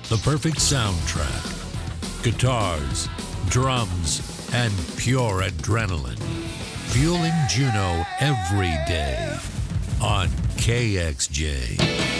the perfect soundtrack, guitars, drums, and pure adrenaline, fueling Juneau every day on KXJ.